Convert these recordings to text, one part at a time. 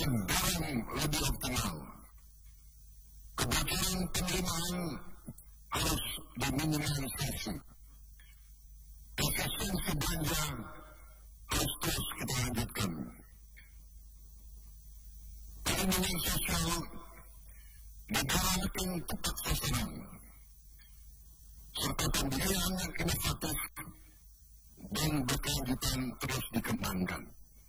mendorong lebih optimal. Kebocoran penerimaan harus diminimalisasi. Efisiensi belanja harus terus kita lanjutkan. Perlindungan sosial dijalankan tepat sasaran, serta pembiayaan yang inovatif dan berkelanjutan terus dikembangkan.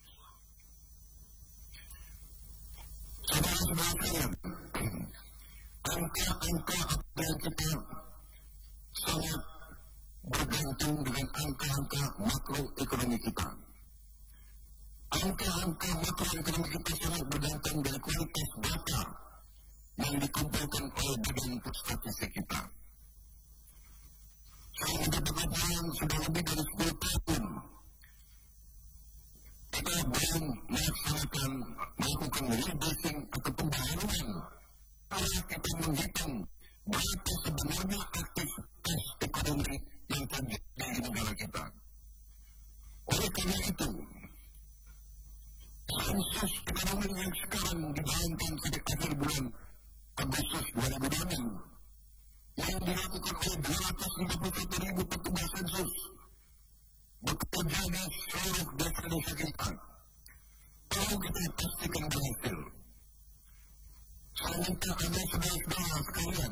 Saudara-saudara sekalian, angka-angka yang kita sangat bergantung dengan angka-angka makroekonomi kita. Angka-angka makroekonomi kita sangat bergantung dari kualitas data yang dikumpulkan oleh Badan Statistik kita. Saya menjadi pelajaran sudah lebih dari 10 tahun. Kita belum melakukan rebasing atau pembaharuan. Kalau kita menghitung berapa sebenarnya aktivitas ekonomi yang terjadi di negara kita. Oleh karena itu, sensus ekonomi yang sekarang dijalankan sejak akhir bulan Agustus 2020 yang dilakukan oleh 251.000 petugas sensus bekerja di seluruh desa-desa kita. Kalau kita pastikan berhasil, saya minta Anda saudara-saudara sekalian,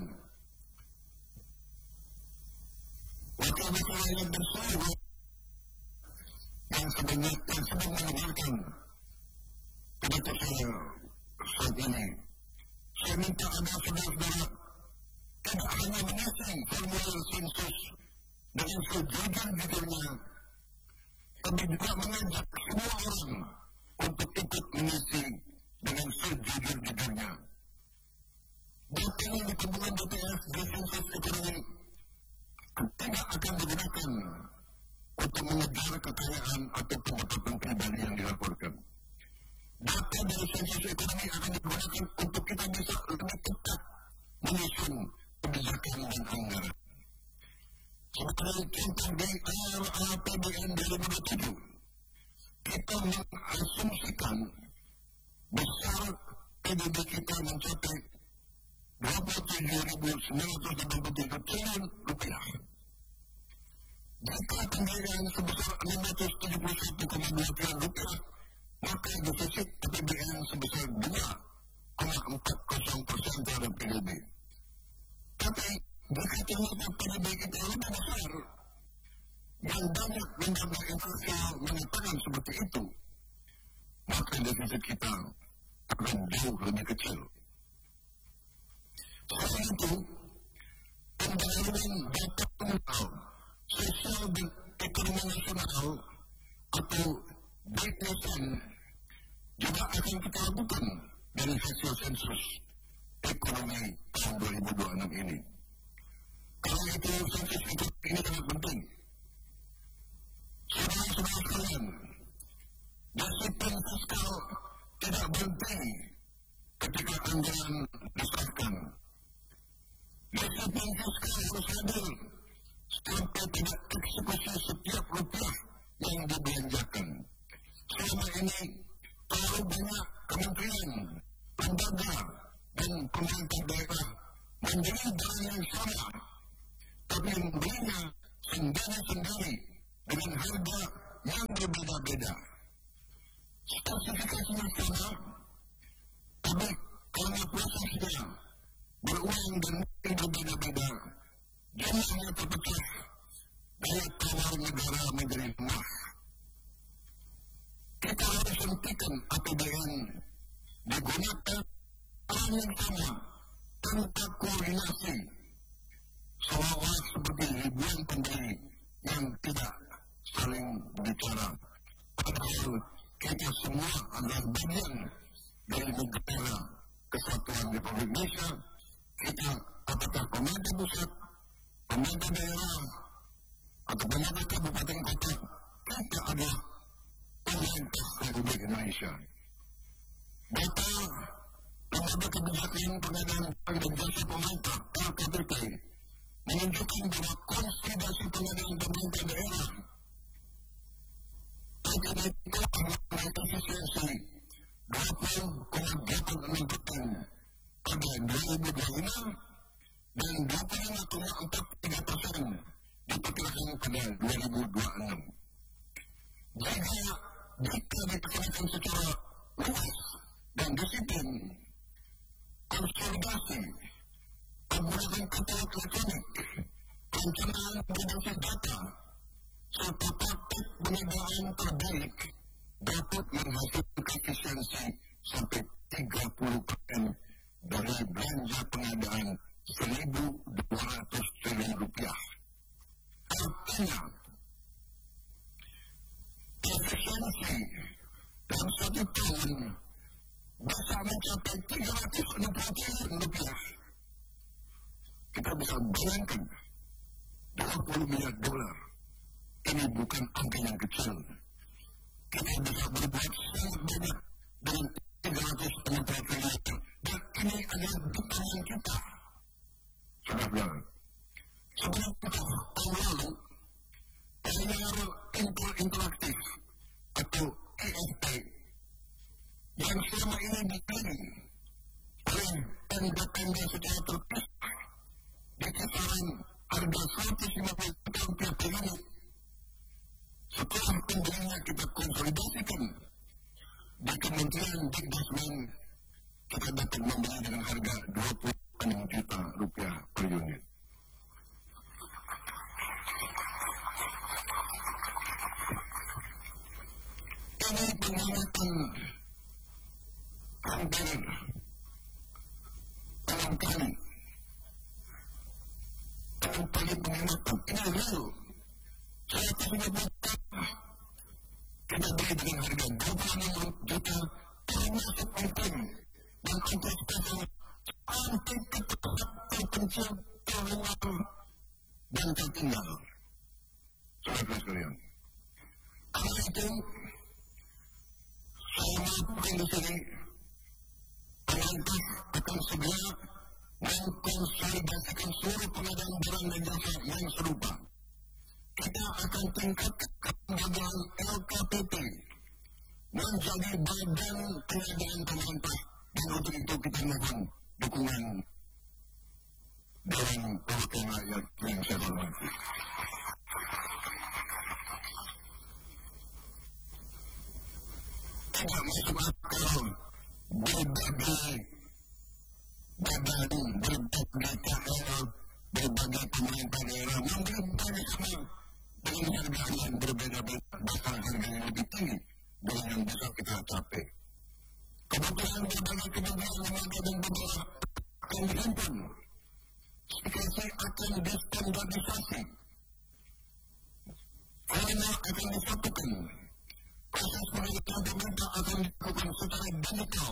wakil-wakil yang bersuara yang sedang mendengarkan pidato saya saat ini, saya minta Anda saudara-saudara tidak hanya mengisi formulir sensus dengan sejujur-jujurnya, tapi juga mengajak semua orang untuk ikut mengisi dengan sejujur-jujurnya. Data yang dikumpulkan BPS di sensus ekonomi tidak akan digunakan untuk mengejar kekayaan atau pendapatan pribadi yang dilaporkan. Data dari sensus ekonomi akan digunakan untuk kita bisa lebih tepat menyusun kebijakan dan anggaran. Seperti contoh di awal APBN 2027, kita mengasumsikan besar PDB kita mencapai 27.983 triliun rupiah. Jika pembiayaan sebesar 571,2 triliun rupiah, maka defisit APBN sebesar 2,40% terhadap PDB. Tapi jika ternyata PDB kita lebih besar dan banyak lembaga internasional mengatakan seperti itu, maka defisit kita akan jauh lebih kecil. Selain itu, pembaharuan data nasional, sosial dan ekonomi nasional atau BPSN juga akan kita lakukan dari hasil sensus ekonomi tahun 2026 ini. Karena itu sensus ekonomi ini sangat penting. Saudara-saudara sekalian, disiplin fiskal tidak berhenti ketika anggaran disahkan. Disiplin fiskal harus hadir sampai tidak eksekusi setiap rupiah yang dibelanjakan. Selama ini terlalu banyak kementerian, lembaga, dan pemerintah daerah membeli barang yang sama, tapi membelinya sendiri-sendiri dengan harga yang berbeda-beda. Spesifikasinya sama, tapi karena prosesnya berulang dan berbeda-beda, jumlahnya terpecah, daya tawar negara menjadi lemah. Kita harus hentikan APBN digunakan orang yang sama tanpa koordinasi, seolah-olah seperti ribuan pembeli yang tidak saling bicara. Padahal kita semua adalah bagian dari negara Kesatuan Republik Indonesia. Kita apakah pemerintah pusat, pemerintah daerah, atau pemerintah kabupaten kota, kita adalah pemerintah Republik Indonesia. Data lembaga kebijakan pengadaan barang dan jasa pemerintah LKPP menunjukkan bahwa konsolidasi pengadaan pemerintah daerah LKPP mengalami efisiensi 20,86% pada 2025 dan 25,43% diperkirakan pada 2026. Jika diperkirakan secara luas dan disiplin, konsolidasi, penggunaan katalog elektronik, perencanaan berbasis data, serta praktik pengadaan terbaik dapat menghasilkan efisiensi sampai 30% dari belanja pengadaan Rp1.200 triliun. Artinya, efisiensi dalam 1 tahun bisa mencapai Rp360 triliun. Kita bisa bayangkan $20 miliar. Ini bukan angka yang kecil. Kita bisa berbuat sangat banyak dengan Rp360 triliun. Dan ini adalah di tangan kita. Saudara, sebelum tahun lalu, layar interaktif atau EFT yang selama ini dipilih oleh tenda-tenda secara terpisah di kisaran harga Rp150 per unit. Setelah pembeliannya kita konsolidasikan di Kementerian Dikdasmen, kita dapat membeli dengan harga Rp26 juta per unit. Ini pengamatan hampir 6 kali. 6 kali pengamatan. Ini real. Saya tidak kita beli dengan harga Rp26 juta termasuk ongkir dan ongkir spesial sampai ke tempat terpencil, terluar, dan tertinggal. Saudara sekalian, karena itu saya melakukan di sini pemerintah akan segera mengkonsolidasikan seluruh pengadaan barang dan jasa yang serupa. Kita akan tingkatkan pengadaan LKPP menjadi badan pengadaan pemerintah, dan untuk itu kita mohon dukungan dari perwakilan rakyat yang saya hormati. Tidak masuk akal berbagai badan, berbagai KL, berbagai pemerintah daerah memberi sama dengan harga yang berbeda-beda, bahkan harga yang lebih tinggi dari yang bisa kita capai. Kebutuhan berbagai kebutuhan lembaga dan beberapa akan dihimpun, spesifikasi akan distandardisasi, formula akan disatukan, proses penelitian pemerintah akan dilakukan secara digital,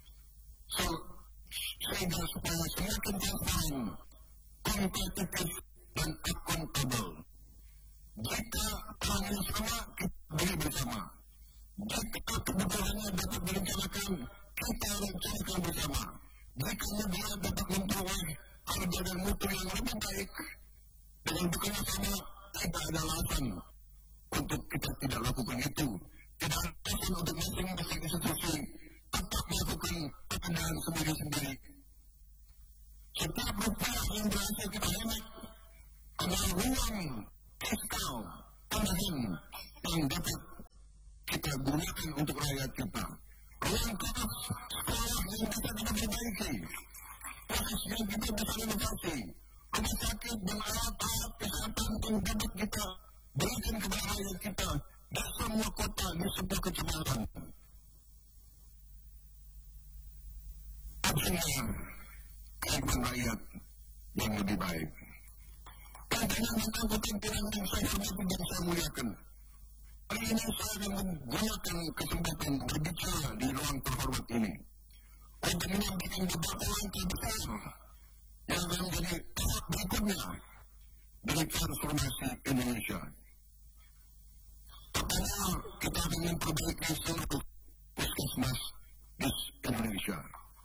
sehingga supaya semakin transparan, kompetitif, dan akuntabel. Jika perannya sama, kita beli bersama. Jika kebutuhannya dapat direncanakan, kita rencanakan bersama. Jika media dapat memperoleh harga dan mutu yang lebih baik dengan bekerja sama, tidak ada alasan untuk kita tidak lakukan itu. Tidak ada alasan untuk masing-masing institusi tetap melakukan pengadaan sendiri-sendiri. Setiap rupiah yang berhasil kita hemat adalah ruang fiskal tambahan yang dapat kita gunakan untuk rakyat kita. Ruang kelas sekolah yang bisa kita perbaiki, proses yang kita bisa inovasi, rumah sakit dan alat-alat kesehatan yang dapat kita berikan kepada rakyat kita di semua kota, di sebuah kecamatan. Artinya, kehidupan rakyat yang lebih baik. Tentunya menyangkut pimpinan yang saya hormati dan saya muliakan. Hari ini saya akan menggunakan kesempatan berbicara di ruang terhormat ini untuk menyampaikan beberapa langkah besar yang akan menjadi tahap berikutnya dari transformasi Indonesia. Pertama, kita akan memperbaiki seluruh puskesmas di Indonesia.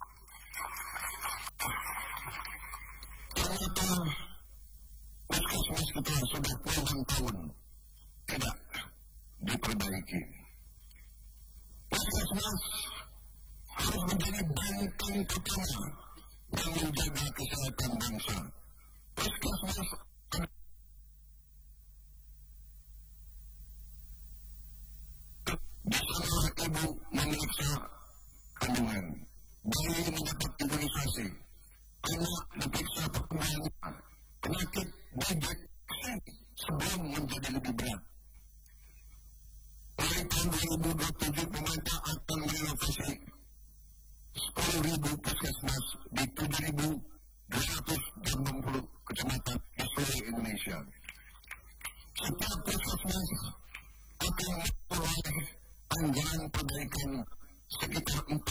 Ternyata puskesmas kita sudah puluhan tahun tidak diperbaiki. Puskesmas benteng pertama yang menjaga kesehatan bangsa. Puskesmas di sana ibu memeriksa kandungan, bayi mendapat imunisasi, anak diperiksa perkembangan, penyakit diabetes sebelum menjadi lebih berat. Pada tahun 2027 pemerintah akan merenovasi 10.000 puskesmas di 7.000